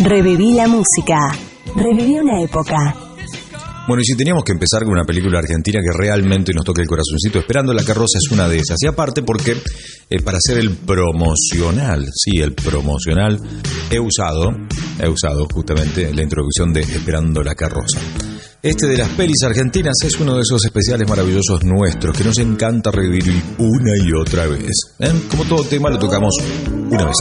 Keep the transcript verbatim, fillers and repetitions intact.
Reviví la música. Reviví una época. Bueno, y si teníamos que empezar con una película argentina que realmente nos toque el corazoncito, Esperando la carroza es una de esas. Y aparte porque eh, para hacer el promocional, sí, el promocional, he usado, he usado justamente la introducción de Esperando la carroza. Este de las pelis argentinas es uno de esos especiales maravillosos nuestros que nos encanta revivir una y otra vez. ¿Eh? Como todo tema lo tocamos una vez.